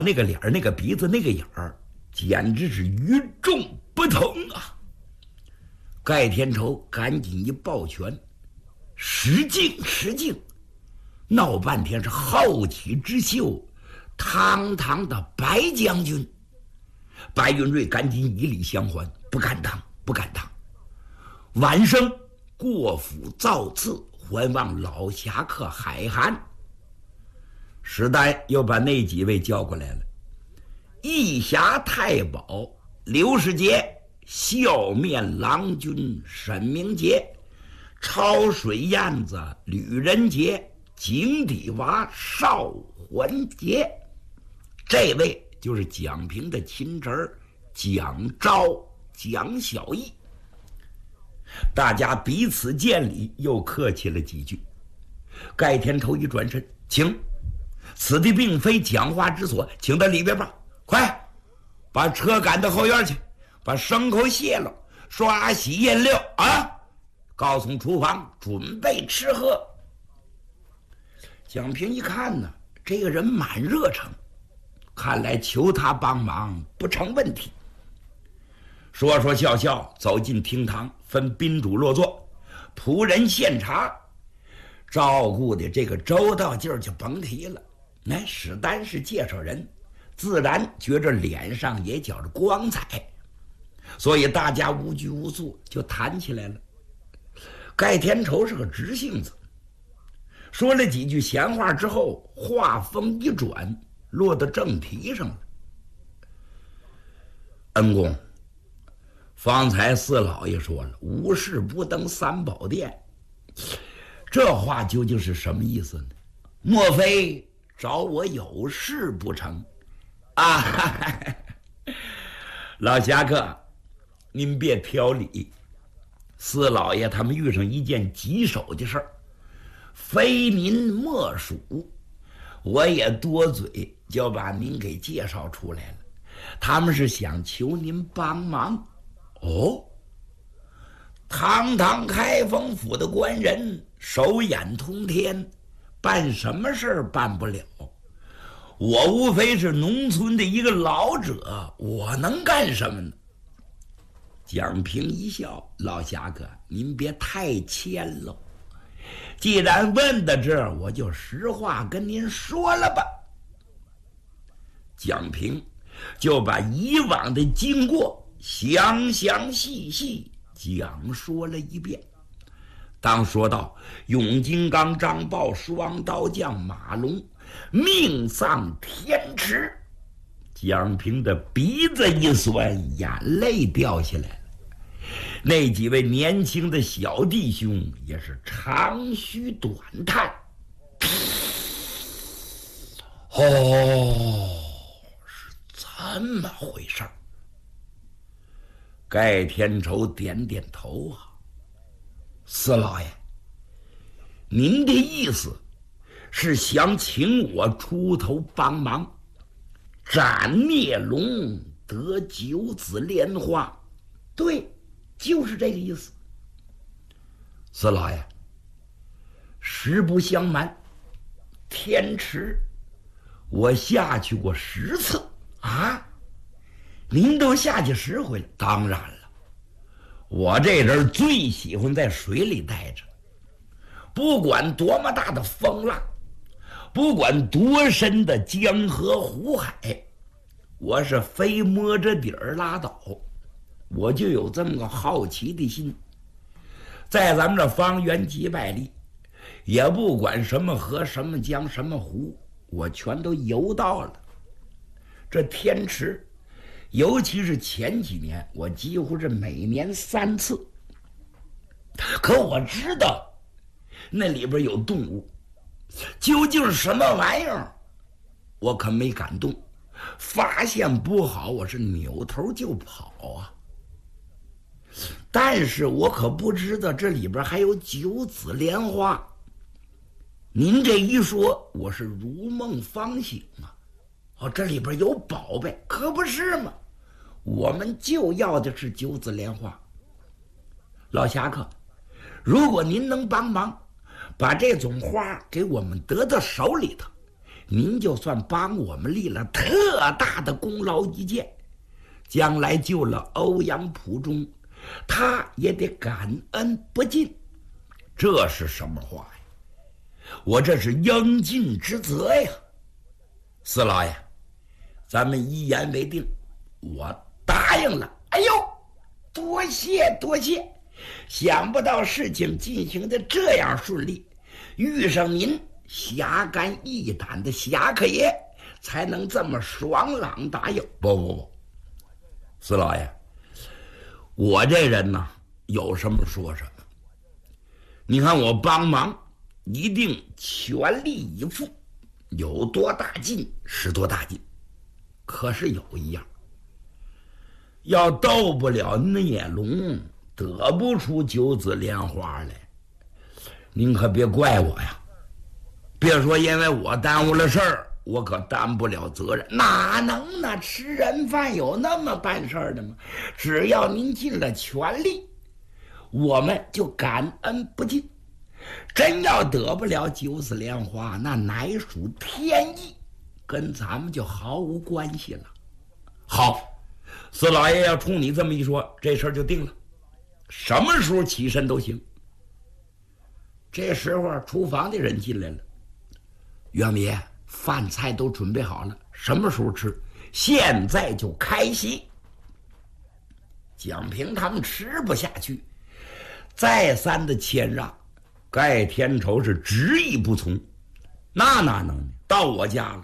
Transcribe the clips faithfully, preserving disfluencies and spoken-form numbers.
那个脸儿、那个鼻子、那个眼儿，简直是与众不同啊！盖天仇赶紧一抱拳，失敬失敬，闹半天是好奇之秀，堂堂的白将军。白云瑞赶紧以礼相还，不敢当，不敢当。晚生过府造次，还望老侠客海涵。史丹又把那几位叫过来了：义侠太保刘世杰，笑面郎君沈明杰，超水燕子吕仁杰，井底娃邵环杰。这位就是蒋平的亲侄儿蒋昭、蒋小义。大家彼此见礼，又客气了几句。盖天仇一转身，请，此地并非讲话之所，请到里边吧。快把车赶到后院去，把牲口卸了，刷洗腌料啊，告诉厨房准备吃喝。蒋平一看呢，这个人满热诚，看来求他帮忙不成问题。说说笑笑走进厅堂，分宾主落座，仆人献茶，照顾的这个周到劲儿就甭提了。那史丹是介绍人，自然觉着脸上也觉着光彩，所以大家无拘无束就谈起来了。盖天仇是个直性子，说了几句闲话之后，话锋一转，落到正题上了。恩公，方才四老爷说了，无事不登三宝殿，这话究竟是什么意思呢？莫非找我有事不成？啊，哈哈，老侠客，您别挑理。四老爷他们遇上一件棘手的事儿，非您莫属，我也多嘴就把您给介绍出来了。他们是想求您帮忙。哦，堂堂开封府的官人，手眼通天，办什么事儿办不了？我无非是农村的一个老者，我能干什么呢？蒋平一笑：老侠客，您别太谦喽。既然问到这儿，我就实话跟您说了吧。蒋平就把以往的经过详详细细讲说了一遍。当说到永金刚、张豹、双刀将马龙命丧天池，蒋平的鼻子一酸，眼泪掉下来了。那几位年轻的小弟兄也是长吁短叹。哦，是这么回事儿。盖天仇点点头啊，四老爷，您的意思是想请我出头帮忙，斩孽龙得九子莲花？对，就是这个意思。四老爷，实不相瞒，天池我下去过十次啊。您都下去十回了？当然了，我这人最喜欢在水里待着，不管多么大的风浪，不管多深的江河湖海，我是非摸着底儿拉倒。我就有这么个好奇的心，在咱们这方圆几百里，也不管什么河、什么江、什么湖，我全都游到了。这天池，尤其是前几年，我几乎是每年三次。可我知道那里边有动物，究竟是什么玩意儿，我可没敢动。发现不好，我是扭头就跑啊。但是我可不知道这里边还有九子莲花。您这一说，我是如梦方醒啊！哦，这里边有宝贝，可不是吗？我们就要的是九子莲花。老侠客，如果您能帮忙，把这种花给我们得到手里头， 您就算帮我们立了特大的功劳一件，将来救了欧阳普忠，他也得感恩不尽。这是什么话呀？我这是应尽之责呀。四老爷，咱们一言为定，我答应了。哎呦，多谢多谢！想不到事情进行的这样顺利，遇上您侠肝义胆的侠客爷，才能这么爽朗答应。不不不，四老爷，我这人呢，有什么说什么。你看我帮忙，一定全力以赴，有多大劲是多大劲。可是有一样，要斗不了孽龙，得不出九子莲花来，您可别怪我呀。别说因为我耽误了事儿，我可担不了责任。哪能呢？吃人饭有那么办事儿的吗？只要您尽了全力，我们就感恩不尽。真要得不了九子莲花，那乃属天意，跟咱们就毫无关系了。好，四老爷要冲你这么一说，这事儿就定了，什么时候起身都行。这时候厨房的人进来了，袁爷，饭菜都准备好了，什么时候吃？现在就开席。蒋平他们吃不下去，再三的谦让，盖天仇是执意不从。那哪能呢？到我家了，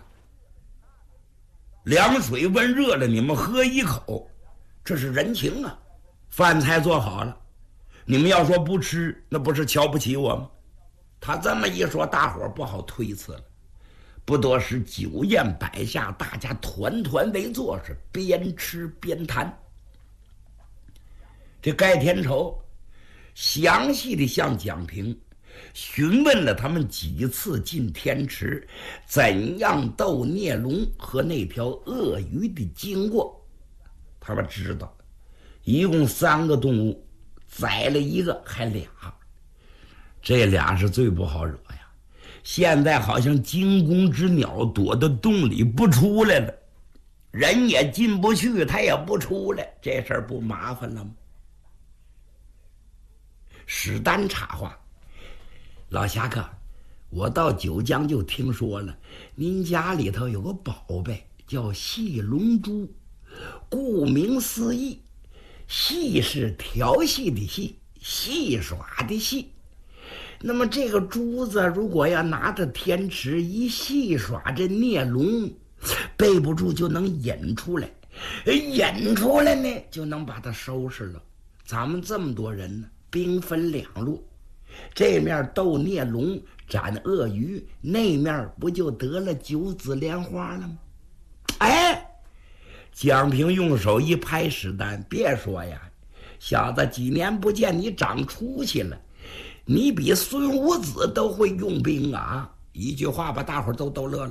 凉水温热了，你们喝一口，这是人情啊。饭菜做好了，你们要说不吃，那不是瞧不起我吗？他这么一说，大伙儿不好推辞了。不多时，酒宴摆下，大家团团围坐，是边吃边谈。这盖天仇详细的向蒋平询问了他们几次进天池，怎样斗孽龙和那条鳄鱼的经过。他们知道，一共三个动物，宰了一个还俩，这俩是最不好惹呀。现在好像惊弓之鸟躲到洞里不出来了，人也进不去，他也不出来，这事儿不麻烦了吗？史丹插话：“老侠客，我到九江就听说了，您家里头有个宝贝叫戏龙珠，顾名思义，戏是调戏的戏，戏耍的戏。那么这个珠子如果要拿着天池一戏耍，这孽龙背不住就能引出来，引出来呢就能把它收拾了。咱们这么多人呢，兵分两路，这面斗孽龙斩鳄鱼，那面不就得了九子莲花了吗？”哎，蒋平用手一拍史丹：“别说呀，小子，几年不见你长出息了，你比孙武子都会用兵啊！”一句话把大伙都都乐了。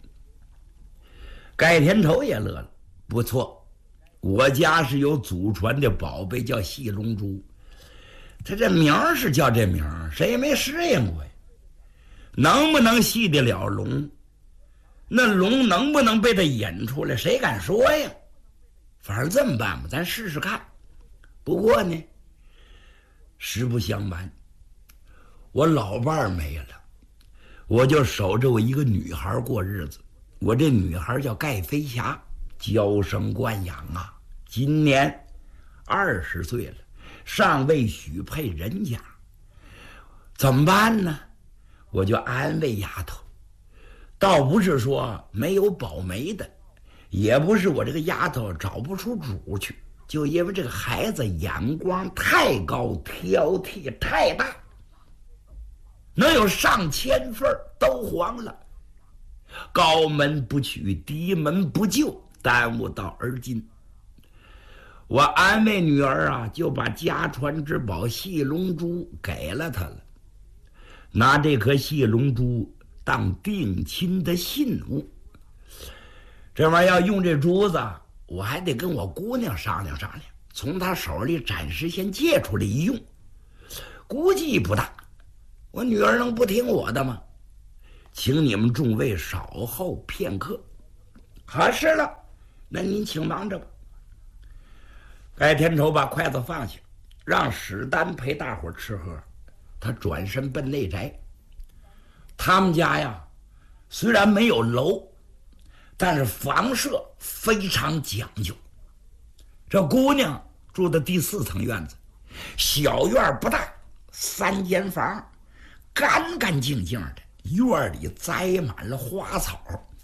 盖天仇也乐了：“不错，我家是有祖传的宝贝叫戏龙珠，他这名是叫这名，谁也没适应过呀。能不能戏得了龙，那龙能不能被他引出来，谁敢说呀？反正这么办吧，咱试试看。不过呢，实不相瞒，我老伴儿没了，我就守着我一个女孩过日子。我这女孩叫盖飞霞，娇生惯养啊，今年二十岁了，尚未许配人家。怎么办呢？我就安慰丫头，倒不是说没有保媒的，也不是我这个丫头找不出主去，就因为这个孩子眼光太高，挑剔太大，能有上千份都黄了，高门不取，低门不就，耽误到而今。我安慰女儿啊，就把家传之宝戏龙珠给了她了，拿这颗戏龙珠当定亲的信物。这玩意儿要用这珠子，我还得跟我姑娘商量商量，从她手里暂时先借出来一用，估计不大。我女儿能不听我的吗？ 请你们众位稍后片刻。好，是了，那您请忙着吧。盖天仇把筷子放下，让史丹陪大伙吃喝，他转身奔内宅。他们家呀，虽然没有楼，但是房舍非常讲究。这姑娘住的第四层院子，小院不大，三间房，干干净净的，院里栽满了花草。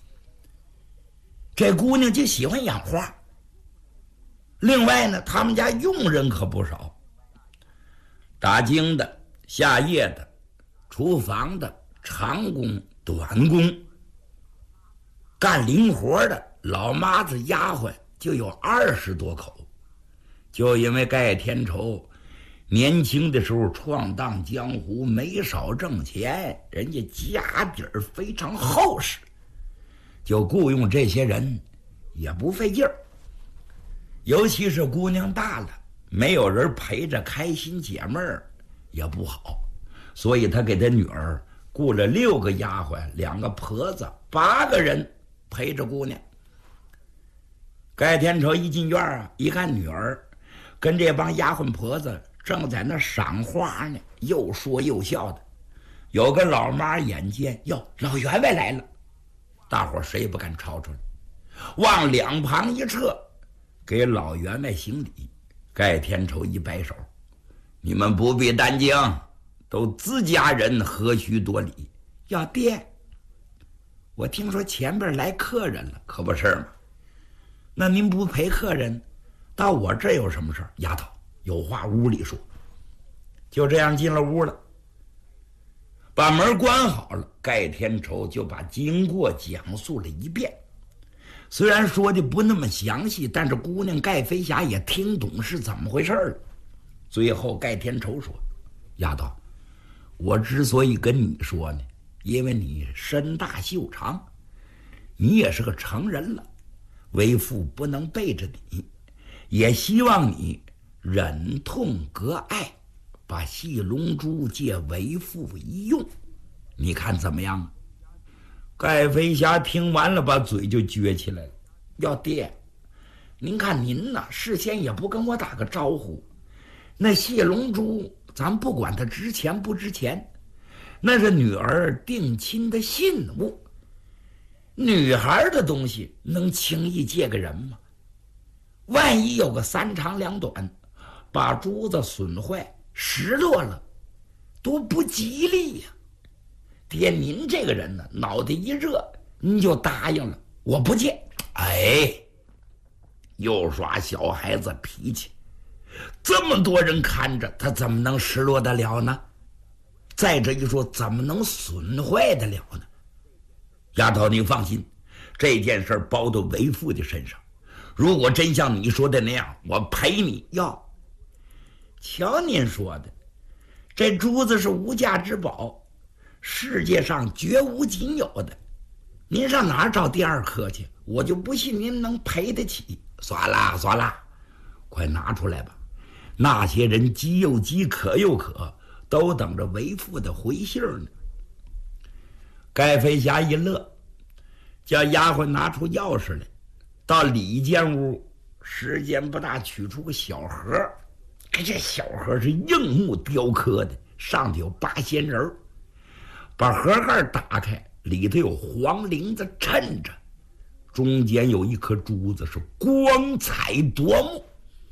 这姑娘就喜欢养花。另外呢，他们家佣人可不少，打更的、下夜的、厨房的、长工、短工，干零活的老妈子、丫鬟就有二十多口。就因为盖天仇年轻的时候闯荡江湖，没少挣钱，人家家底儿非常厚实，就雇佣这些人也不费劲儿。尤其是姑娘大了，没有人陪着开心解闷儿也不好，所以他给他女儿雇了六个丫鬟，两个婆子，八个人陪着姑娘。盖天仇一进院啊，一看女儿跟这帮丫鬟婆子正在那赏花呢，又说又笑的。有个老妈眼尖，哟，老员外来了，大伙谁也不敢吵出来，往两旁一撤，给老员外行礼。盖天仇一摆手，你们不必担惊，都自家人，何须多礼？呀，爹，我听说前边来客人了，可不是吗？那您不陪客人，到我这有什么事？丫头，有话屋里说。就这样进了屋了，把门关好了。盖天仇就把经过讲述了一遍，虽然说的不那么详细，但是姑娘盖飞霞也听懂是怎么回事了。最后盖天仇说，丫头，我之所以跟你说呢，因为你身大袖长，你也是个成人了，为父不能背着你，也希望你忍痛割爱，把细龙珠借为父一用，你看怎么样？盖飞霞听完了，把嘴就撅起来了。要爹，您看您呢，事先也不跟我打个招呼，那细龙珠咱不管它值钱不值钱，那是女儿定亲的信物，女孩的东西能轻易借个人吗？万一有个三长两短，把珠子损坏失落了，多不吉利呀！爹，您这个人呢，脑袋一热，您就答应了，我不借。哎，又耍小孩子脾气，这么多人看着，他怎么能失落得了呢？再者一说，怎么能损坏得了呢？丫头，你放心，这件事包到为父的身上。如果真像你说的那样，我陪你要。瞧您说的，这珠子是无价之宝，世界上绝无仅有的，您上哪儿找第二颗去？我就不信您能赔得起。算了算了，快拿出来吧，那些人饥又饥，渴又渴，都等着为父的回信呢。盖飞霞一乐，叫丫鬟拿出钥匙来，到里间屋，时间不大，取出个小盒。这小盒是硬木雕刻的，上头有八仙人，把盒盖打开，里头有黄绫子衬着，中间有一颗珠子，是光彩夺目。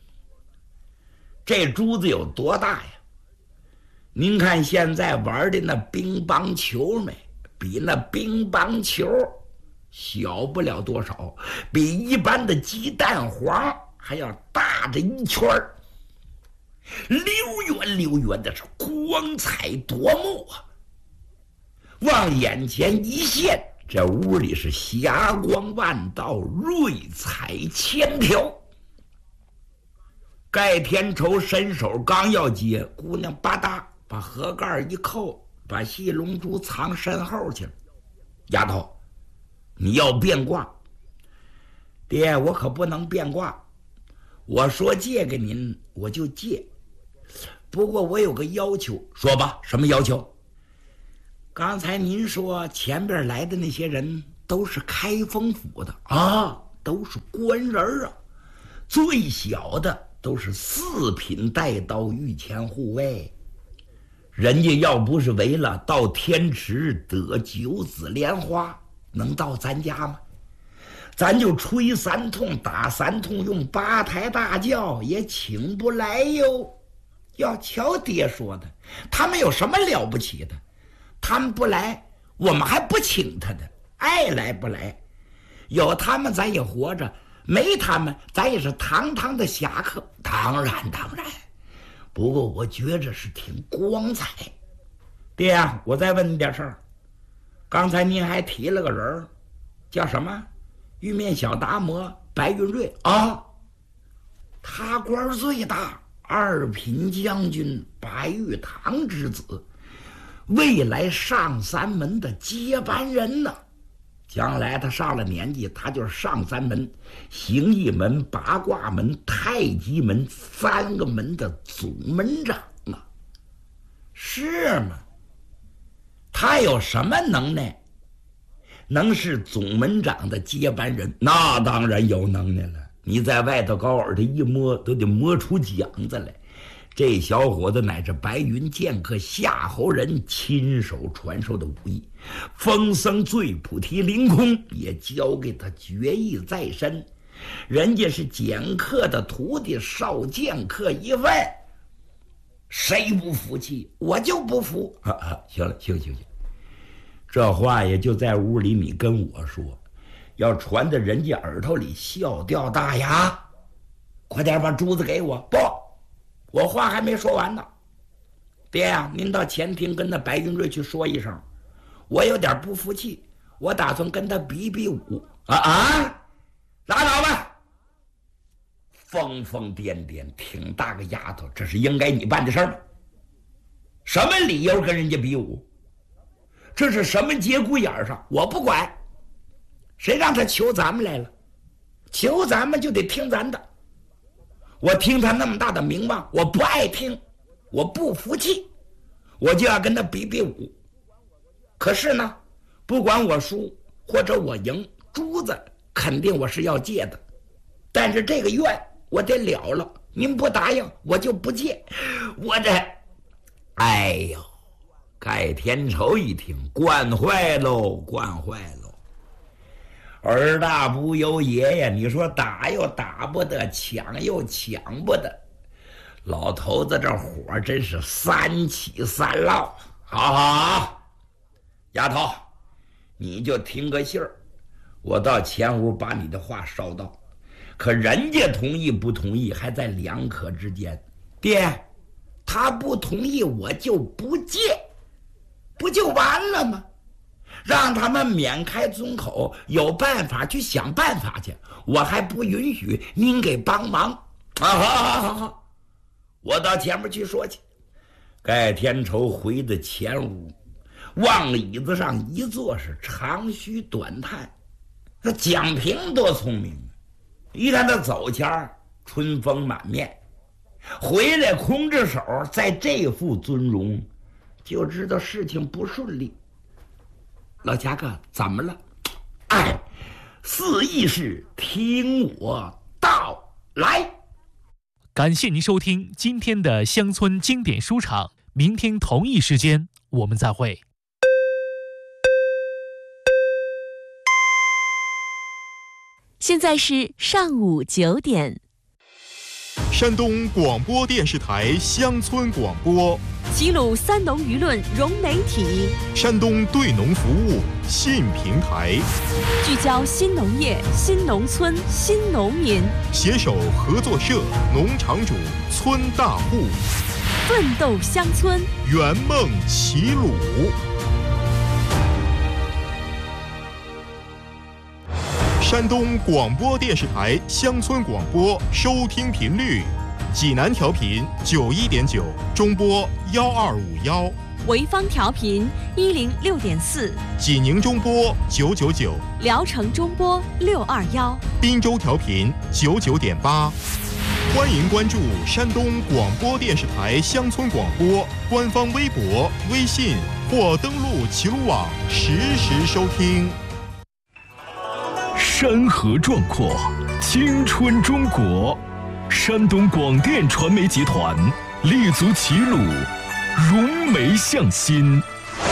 这珠子有多大呀？您看现在玩的那乒乓球没？比那乒乓球小不了多少，比一般的鸡蛋黄还要大着一圈儿，溜圆溜圆的，是光彩夺目啊！往眼前一现，这屋里是霞光万道，瑞彩千条。盖天仇伸手刚要接，姑娘吧嗒把盒盖一扣，把细龙珠藏身后去了。丫头，你要变卦？爹，我可不能变卦。我说借给您，我就借。不过我有个要求。说吧，什么要求？ 刚才您说前边来的那些人都是开封府的啊，都是官人啊，最小的都是四品带刀御前护卫。人家要不是为了到天池得九子莲花，能到咱家吗？咱就吹三通打三通，用八抬大轿也请不来哟。要瞧爹说的，他们有什么了不起的？他们不来，我们还不请他的，爱来不来。有他们咱也活着，没他们咱也是堂堂的侠客。当然当然，不过我觉着是挺光彩。爹呀，我再问你点事儿。刚才您还提了个人，叫什么？玉面小达摩白云瑞啊，他官最大，二品将军，白玉堂之子，未来上三门的接班人呢。将来他上了年纪，他就是上三门、形意门、八卦门、太极门三个门的总门长啊。是吗？他有什么能耐？能是总门长的接班人？那当然有能耐了。你在外头高耳朵一摸，都得摸出奖子来。这小伙子乃是白云剑客夏侯人亲手传授的武艺，风僧醉菩提凌空也教给他绝艺在身。人家是剑客的徒弟，少剑客一问，谁不服气？我就不服。啊啊，行了，行行行，这话也就在屋里你跟我说，要传在人家耳朵里，笑掉大牙。快点把珠子给我！不，我话还没说完呢。爹呀、啊，您到前厅跟那白云瑞去说一声，我有点不服气，我打算跟他比比武。啊啊，拉倒吧！疯疯癫癫，挺大个丫头，这是应该你办的事儿吗？什么理由跟人家比武？这是什么节骨眼上？我不管，谁让他求咱们来了？求咱们就得听咱的。我听他那么大的名望，我不爱听，我不服气，我就要跟他比比武。可是呢，不管我输或者我赢，珠子肯定我是要借的，但是这个愿我得了了，您不答应我就不借。我这，哎呦！盖天仇一听，惯坏喽，惯坏喽！儿大不由爷呀，你说打又打不得，抢又抢不得，老头子这火真是三起三落。好好好，丫头，你就听个信儿，我到前屋把你的话捎到，可人家同意不同意还在两可之间。爹，他不同意我就不借，不就完了吗？让他们免开尊口，有办法去想办法去，我还不允许您给帮忙啊！好好好好，我到前面去说去。盖天仇回到前屋，往椅子上一坐，是长吁短叹。那蒋平多聪明，一看他走前春风满面，回来空着手，在这副尊容，就知道事情不顺利。老夹克怎么了？哎，四义士，听我道来。 感谢您收听今天的乡村经典书场，明天同一时间我们再会。 现在是上午九点。 山东广播电视台乡村广播， 齐鲁三农舆论融媒体， 山东对农服务信平台， 聚焦新农业、新农村、新农民， 携手合作社、农场主、村大户， 奋斗乡村， 圆梦齐鲁。山东广播电视台乡村广播收听频率：济南调频九一点九，中波幺二五幺； 潍坊调频一零六点四， 济宁中波九九九， 聊城中波六二幺， 滨州调频九九点八。欢迎关注山东广播电视台乡村广播官方微博、微信、 或登录齐鲁网实时收听。 山河壮阔，青春中国，山东广电传媒集团立足齐鲁，融媒向心，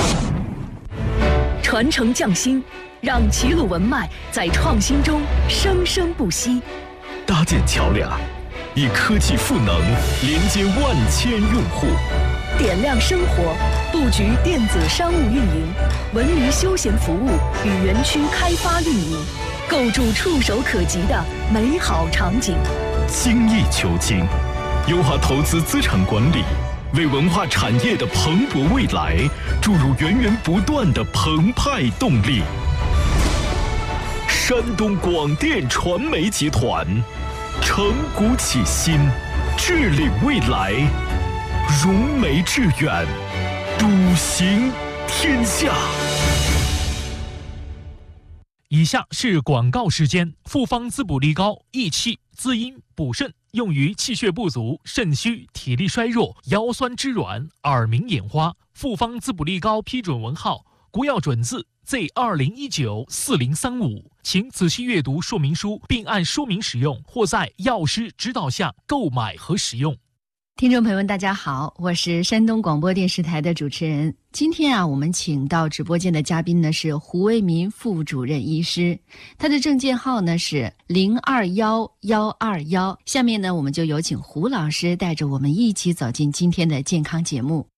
传承匠心，让齐鲁文脉在创新中生生不息。 搭建桥梁，以科技赋能连接万千用户， 点亮生活，布局电子商务运营、文娱休闲服务与园区开发运营，构筑触手可及的美好场景。 精益求精，优化投资资产管理，为文化产业的蓬勃未来注入源源不断的澎湃动力。山东广电传媒集团，承古启新，致力未来，融媒致远，笃行天下。 以下是广告时间。复方滋补力膏，益气滋阴补肾，用于气血不足、肾虚、体力衰弱、腰酸肢软、耳鸣眼花。复方滋补力膏批准文号：国药准字 Z 二零一九四零三五，请仔细阅读说明书，并按说明使用，或在药师指导下购买和使用。 听众朋友们，大家好，我是山东广播电视台的主持人。今天啊，我们请到直播间的嘉宾呢是胡为民副主任医师，他的证件号呢是零二幺幺二幺。下面呢，我们就有请胡老师带着我们一起走进今天的健康节目。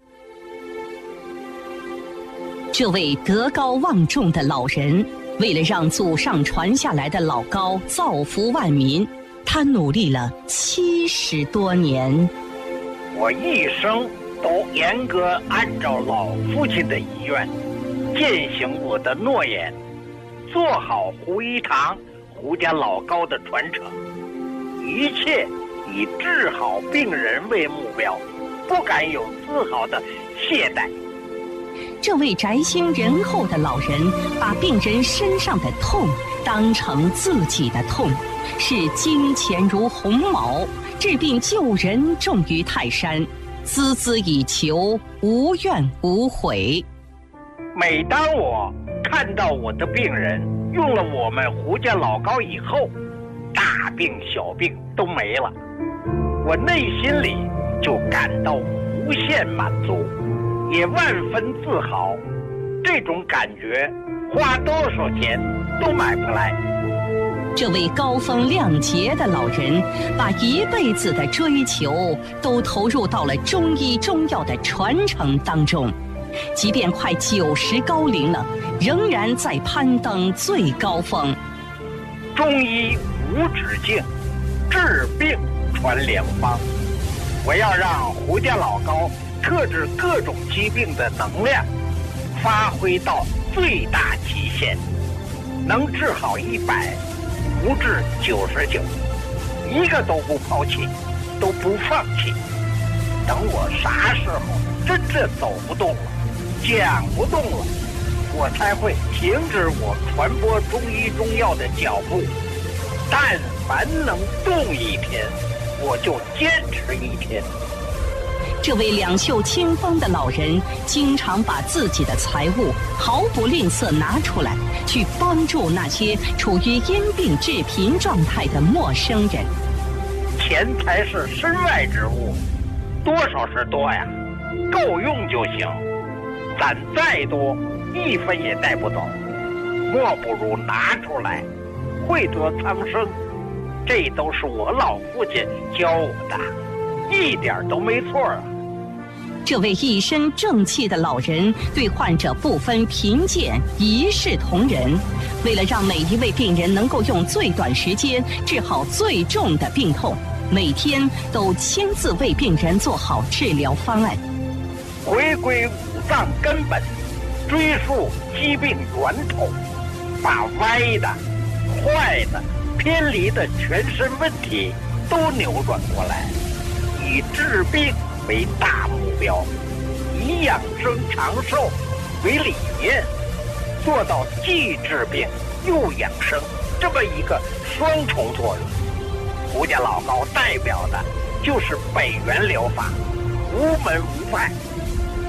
这位德高望重的老人，为了让祖上传下来的老膏造福万民，他努力了七十多年。 我一生都严格按照老父亲的遗愿，践行我的诺言，做好胡医堂、胡家老膏的传承，一切以治好病人为目标，不敢有丝毫的懈怠。 这位宅心仁厚的老人，把病人身上的痛当成自己的痛，视金钱如鸿毛，治病救人重于泰山，孜孜以求，无怨无悔。 每当我看到我的病人用了我们胡家老膏以后，大病小病都没了，我内心里就感到无限满足，也万分自豪。这种感觉花多少钱都买不来。 这位高风亮节的老人，把一辈子的追求都投入到了中医中药的传承当中，即便快九十高龄了，仍然在攀登最高峰。 中医无止境，治病传良方。我要让胡家老膏克制各种疾病的能量发挥到最大极限，能治好一百，不治九十九，一个都不抛弃，都不放弃。等我啥时候真正走不动了，讲不动了，我才会停止我传播中医中药的脚步。但凡能动一天，我就坚持一天。 这位两袖清风的老人，经常把自己的财物毫不吝啬拿出来，去帮助那些处于因病致贫状态的陌生人。 钱财是身外之物，多少是多呀，够用就行。攒再多，一分也带不走，莫不如拿出来，惠泽苍生。这都是我老父亲教我的，一点都没错啊。 这位一身正气的老人，对患者不分贫贱，一视同仁。为了让每一位病人能够用最短时间治好最重的病痛，每天都亲自为病人做好治疗方案。 回归五脏根本，追溯疾病源头，把歪的、坏的、偏离的全身问题都扭转过来，以治病为大目标，以养生长寿为理念，做到既治病又养生这么一个双重作用。胡家老膏代表的就是北元疗法，无门无派，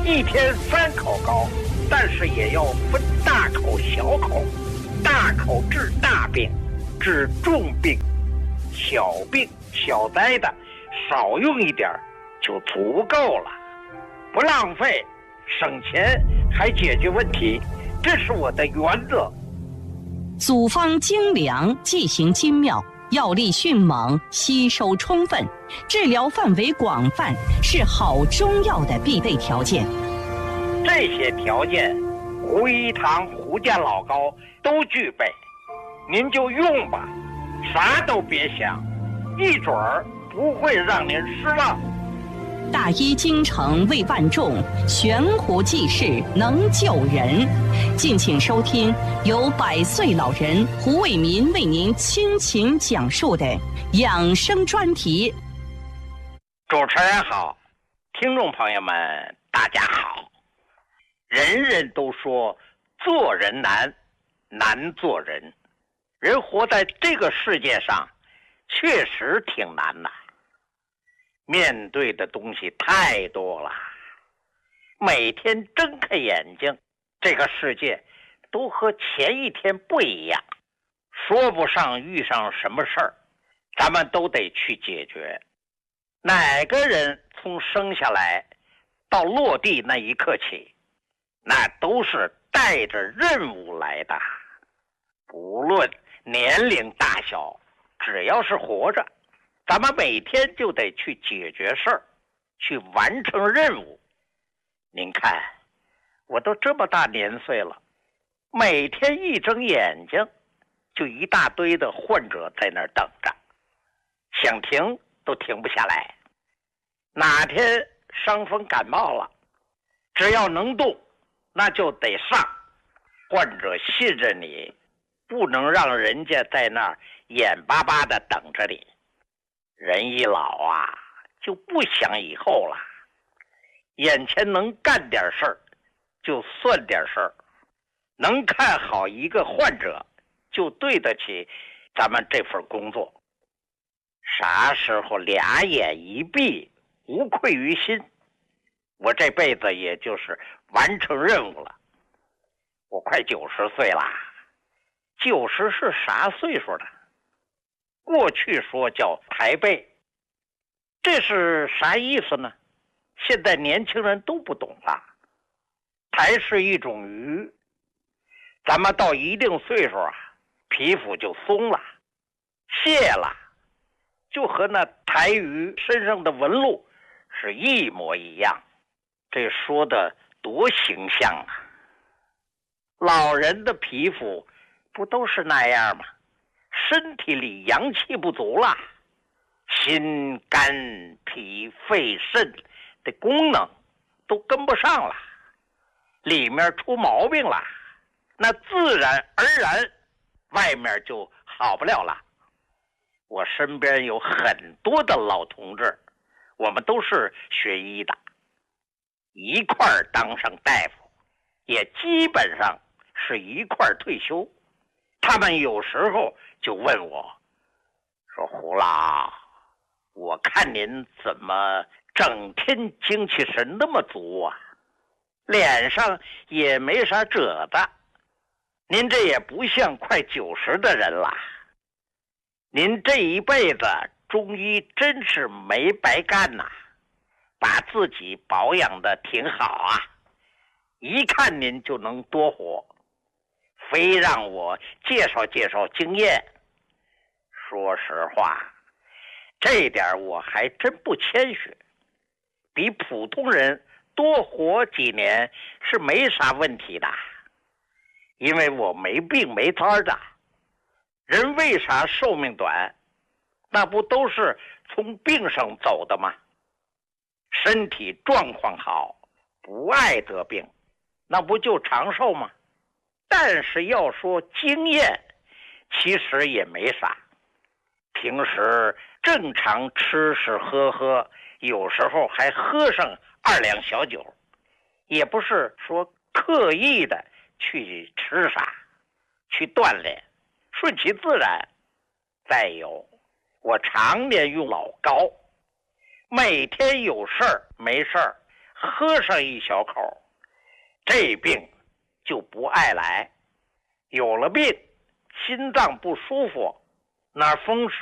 一天三口高，但是也要分大口小口，大口治大病，治重病，小病小灾的少用一点就足够了，不浪费，省钱还解决问题，这是我的原则。 组方精良，剂行精妙，药力迅猛，吸收充分，治疗范围广泛，是好中药的必备条件。 这些条件，胡一堂、胡家老高都具备，您就用吧，啥都别想，一准儿不会让您失望。 大医精诚为万众，悬壶济世能救人。敬请收听由百岁老人胡卫民为您倾情讲述的养生专题。 主持人好，听众朋友们大家好。人人都说做人难，难做人。人活在这个世界上，确实挺难的。面对的东西太多了，每天睁开眼睛，这个世界都和前一天不一样，说不上遇上什么事儿，咱们都得去解决。哪个人从生下来到落地那一刻起，那都是带着任务来的，不论年龄大小，只要是活着，咱们每天就得去解决事儿，去完成任务。您看，我都这么大年岁了，每天一睁眼睛，就一大堆的患者在那儿等着，想停都停不下来。哪天伤风感冒了，只要能动，那就得上。患者信任你，不能让人家在那儿眼巴巴的等着你。人一老啊，就不想以后了，眼前能干点事儿就算点事儿，能看好一个患者就对得起咱们这份工作。啥时候俩眼一闭，无愧于心，我这辈子也就是完成任务了。我快九十岁了，九十是啥岁数呢？过去说叫抬背，这是啥意思呢？现在年轻人都不懂了。抬是一种鱼，咱们到一定岁数啊，皮肤就松了，卸了，就和那抬鱼身上的纹路是一模一样。这说的多形象啊！老人的皮肤不都是那样吗？身体里阳气不足了，心肝脾肺肾的功能都跟不上了，里面出毛病了，那自然而然外面就好不了了。我身边有很多的老同志，我们都是学医的，一块儿当上大夫，也基本上是一块儿退休。他们有时候就问我说，胡老，我看您怎么整天精气神那么足啊，脸上也没啥褶子，您这也不像快九十的人了，您这一辈子中医真是没白干呐，把自己保养的挺好啊，一看您就能多活，非让我介绍介绍经验。说实话，这点我还真不谦虚，比普通人多活几年是没啥问题的，因为我没病没灾的。人为啥寿命短？那不都是从病上走的吗？身体状况好，不爱得病，那不就长寿吗？但是要说经验，其实也没啥。平时正常吃吃喝喝，有时候还喝上二两小酒，也不是说刻意的去吃啥，去锻炼，顺其自然。再有，我常年用老高，每天有事儿没事儿喝上一小口，这病就不爱来。有了病，心脏不舒服，那风湿